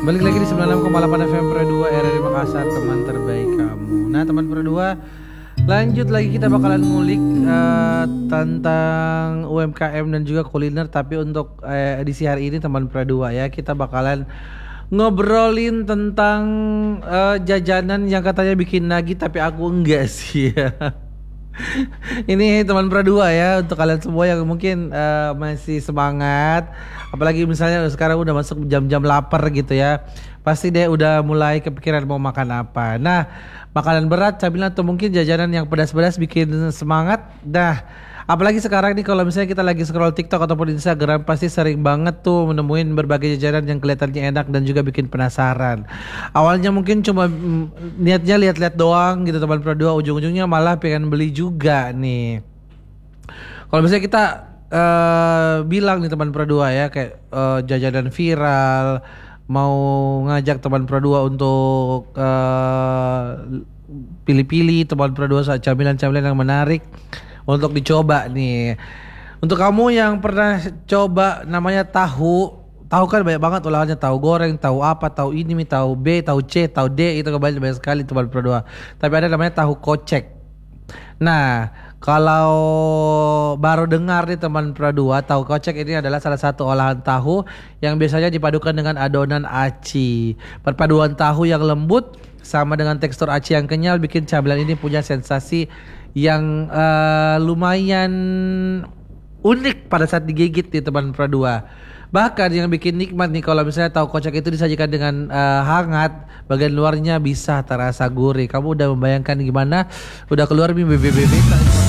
Balik lagi di 96,8 FM Pro 2 RRI Makassar, teman terbaik kamu. Nah teman Pro 2, lanjut lagi kita bakalan ngulik tentang UMKM dan juga kuliner. Tapi untuk edisi hari ini teman Pro 2 ya, kita bakalan ngobrolin tentang jajanan yang katanya bikin nagih tapi aku enggak sih ya. Ini teman Pradua ya, untuk kalian semua yang mungkin masih semangat, apalagi misalnya sekarang udah masuk jam-jam lapar gitu ya, pasti deh udah mulai kepikiran mau makan apa. Nah, makanan berat, camilan atau mungkin jajanan yang pedas-pedas bikin semangat. Nah, apalagi sekarang nih kalau misalnya kita lagi scroll TikTok ataupun Instagram, pasti sering banget tuh menemuin berbagai jajanan yang kelihatannya enak dan juga bikin penasaran. Awalnya mungkin cuma niatnya lihat-lihat doang gitu teman Pro 2, ujung-ujungnya malah pengen beli juga nih. Kalau misalnya kita bilang nih teman Pro 2 ya, kayak jajanan viral, mau ngajak teman Pro 2 untuk pilih-pilih teman Pro 2 saat camilan-camilan yang menarik untuk dicoba nih. Untuk kamu yang pernah coba namanya tahu kan banyak banget olahannya, tahu goreng, tahu apa, tahu ini, tahu B, tahu C, tahu D, itu banyak sekali teman Pro 2. Tapi ada namanya tahu kocek. Nah, kalau baru dengar nih teman Pro 2, tahu kocek ini adalah salah satu olahan tahu yang biasanya dipadukan dengan adonan aci. Perpaduan tahu yang lembut sama dengan tekstur aci yang kenyal bikin camilan ini punya sensasi yang lumayan unik pada saat digigit nih teman Pro 2. Bahkan yang bikin nikmat nih kalau misalnya tahu kocek itu disajikan dengan hangat, bagian luarnya bisa terasa gurih. Kamu udah membayangkan gimana? Udah keluar nih bebek